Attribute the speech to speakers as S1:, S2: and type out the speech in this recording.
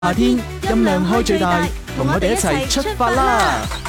S1: 夏天音量開最大，同我哋一齊出發啦！